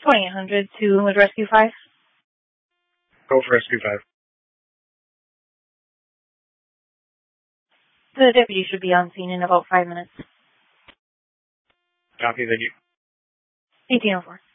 2800 to with Rescue 5. Go for Rescue 5. The deputy should be on scene in about 5 minutes. Copy, thank you. 1804.